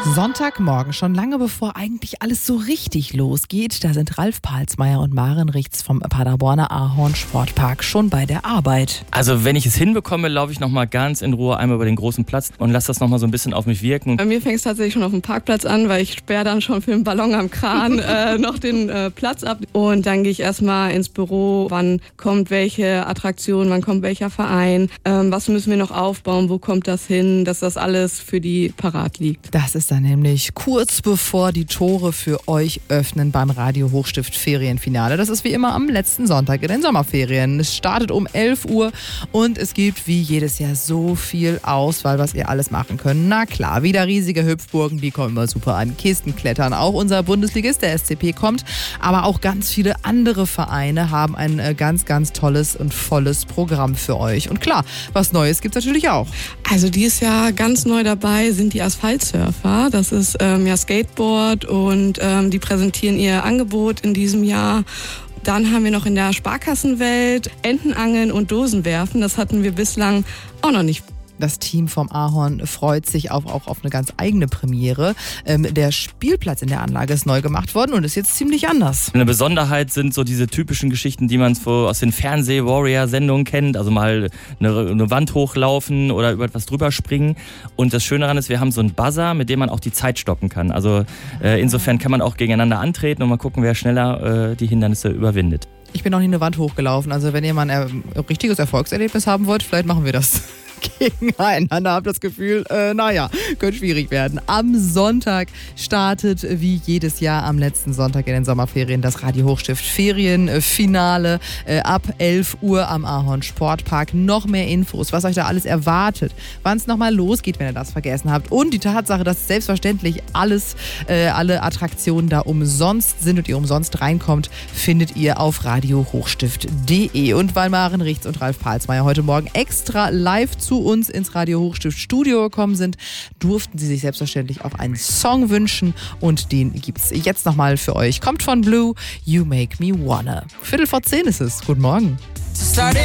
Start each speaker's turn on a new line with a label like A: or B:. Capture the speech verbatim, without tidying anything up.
A: Sonntagmorgen, schon lange bevor eigentlich alles so richtig losgeht, da sind Ralf Palsmeier und Maren Richts vom Paderborner Ahorn Sportpark schon bei der Arbeit.
B: Also wenn ich es hinbekomme, laufe ich nochmal ganz in Ruhe einmal über den großen Platz und lasse das nochmal so ein bisschen auf mich wirken.
C: Bei mir fängt es tatsächlich schon auf dem Parkplatz an, weil ich sperre dann schon für den Ballon am Kran äh, noch den äh, Platz ab. Und dann gehe ich erstmal ins Büro, wann kommt welche Attraktion, wann kommt welcher Verein, ähm, was müssen wir noch aufbauen, wo kommt das hin, dass das alles für die parat liegt.
A: Das ist dann nämlich kurz bevor die Tore für euch öffnen beim Radio Hochstift Ferienfinale. Das ist wie immer am letzten Sonntag in den Sommerferien. Es startet um elf Uhr und es gibt wie jedes Jahr so viel Auswahl, was ihr alles machen könnt. Na klar, wieder riesige Hüpfburgen, die kommen immer super an. Kistenklettern, auch unser Bundesligist, der S C P, kommt. Aber auch ganz viele andere Vereine haben ein ganz, ganz tolles und volles Programm für euch. Und klar, was Neues gibt es natürlich auch.
C: Also dieses Jahr ganz neu dabei sind die Asphaltsurfer. Das ist ähm, ja Skateboard und ähm, die präsentieren ihr Angebot in diesem Jahr. Dann haben wir noch in der Sparkassenwelt Entenangeln und Dosenwerfen. Das hatten wir bislang auch noch nicht.
A: Das Team vom Ahorn freut sich auch, auch auf eine ganz eigene Premiere. Ähm, der Spielplatz in der Anlage ist neu gemacht worden und ist jetzt ziemlich anders.
B: Eine Besonderheit sind so diese typischen Geschichten, die man so aus den Fernseh-Warrior-Sendungen kennt. Also mal eine, eine Wand hochlaufen oder über etwas drüber springen. Und das Schöne daran ist, wir haben so einen Buzzer, mit dem man auch die Zeit stoppen kann. Also äh, insofern kann man auch gegeneinander antreten und mal gucken, wer schneller äh, die Hindernisse überwindet.
A: Ich bin noch nie eine Wand hochgelaufen. Also wenn ihr mal ein äh, richtiges Erfolgserlebnis haben wollt, vielleicht machen wir das gegeneinander. Hab das Gefühl, äh, naja, könnte schwierig werden. Am Sonntag startet wie jedes Jahr am letzten Sonntag in den Sommerferien das Radio Hochstift Ferienfinale äh, ab elf Uhr am Ahorn Sportpark. Noch mehr Infos, was euch da alles erwartet, wann es nochmal losgeht, wenn ihr das vergessen habt, und die Tatsache, dass selbstverständlich alles, äh, alle Attraktionen da umsonst sind und ihr umsonst reinkommt, findet ihr auf radio hochstift punkt de. Und weil Maren Richts und Ralf Palsmeier heute Morgen extra live zu uns ins Radio Hochstift Studio gekommen sind, durften sie sich selbstverständlich auch einen Song wünschen und den gibt's jetzt nochmal für euch. Kommt von Blue, You Make Me Wanna. Viertel vor zehn ist es. Guten Morgen.